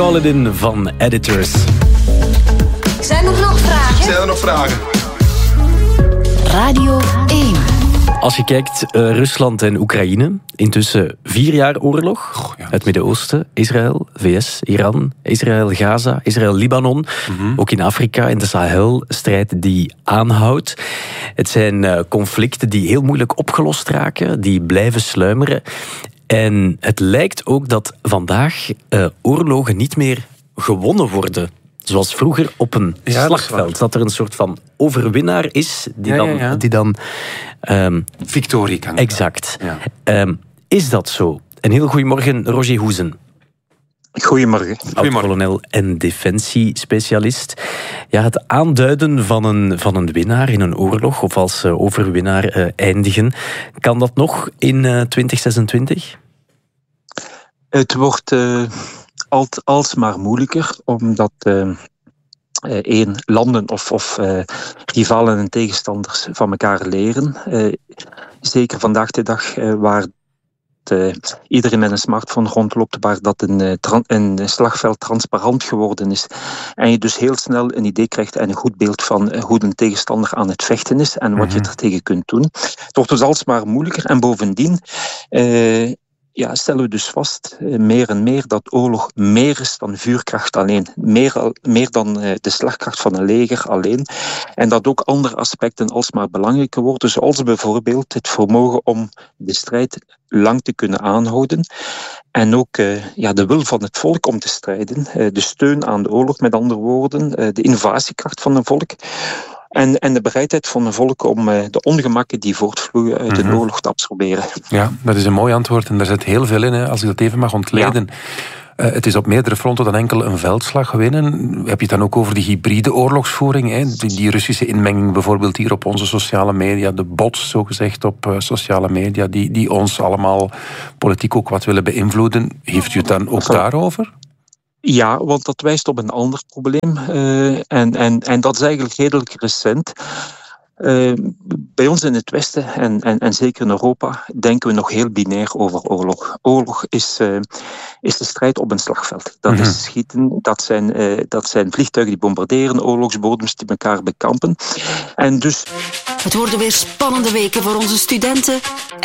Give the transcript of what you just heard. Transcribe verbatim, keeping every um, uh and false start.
Call It In van Editors. Zijn er nog vragen? Zijn er nog vragen? Radio één. Als je kijkt, uh, Rusland en Oekraïne, intussen vier jaar oorlog. Goh, ja. Het Midden-Oosten, Israël, V S, Iran, Israël, Gaza, Israël, Libanon. Mm-hmm. Ook in Afrika, in de Sahel, strijd die aanhoudt. Het zijn uh, conflicten die heel moeilijk opgelost raken, die blijven sluimeren. En het lijkt ook dat vandaag uh, oorlogen niet meer gewonnen worden. Zoals vroeger op een ja, slagveld. Dat, dat er een soort van overwinnaar is die ja, dan... Ja, ja. Die dan um, Victorie kan. Exact. Ja. Um, is dat zo? Een heel goedemorgen, Roger Hoezen. Goedemorgen. Oud-kolonel en defensiespecialist. Ja, het aanduiden van een, van een winnaar in een oorlog of als uh, overwinnaar uh, eindigen, kan dat nog in uh, twintig zesentwintig? Het wordt uh, alt, alsmaar moeilijker, omdat uh, uh, één, landen of, of uh, rivalen en tegenstanders van elkaar leren. Uh, zeker vandaag de dag uh, waar Uh, iedereen met een smartphone rondloopt, waar dat een, uh, tra- een slagveld transparant geworden is. En je dus heel snel een idee krijgt en een goed beeld van uh, hoe een tegenstander aan het vechten is en wat mm-hmm. je er tegen kunt doen. Het wordt dus alsmaar moeilijker en bovendien uh, ja, stellen we dus vast, uh, meer en meer, dat oorlog meer is dan vuurkracht alleen. Meer, al, meer dan uh, de slagkracht van een leger alleen. En dat ook andere aspecten alsmaar belangrijker worden, zoals bijvoorbeeld het vermogen om de strijd lang te kunnen aanhouden. En ook uh, ja, de wil van het volk om te strijden. Uh, de steun aan de oorlog, met andere woorden. Uh, de innovatiekracht van een volk. En, en de bereidheid van een volk om uh, de ongemakken die voortvloeien uit mm-hmm. een oorlog te absorberen. Ja, dat is een mooi antwoord. En daar zit heel veel in, hè, als ik dat even mag ontleden. Ja. Uh, het is op meerdere fronten dan enkel een veldslag winnen. Heb je het dan ook over de hybride oorlogsvoering? Hè? Die, die Russische inmenging bijvoorbeeld hier op onze sociale media. De bots, zogezegd, op uh, sociale media. Die, die ons allemaal politiek ook wat willen beïnvloeden. Heeft u het dan ook daarover? Ja, want dat wijst op een ander probleem. Uh, en, en, en dat is eigenlijk redelijk recent. Uh, bij ons in het Westen en, en, en zeker in Europa denken we nog heel binair over oorlog. Oorlog is, uh, is de strijd op een slagveld. Dat mm-hmm. is schieten, dat zijn, uh, dat zijn vliegtuigen die bombarderen, oorlogsbodems die elkaar bekampen. En dus... Het worden weer spannende weken voor onze studenten.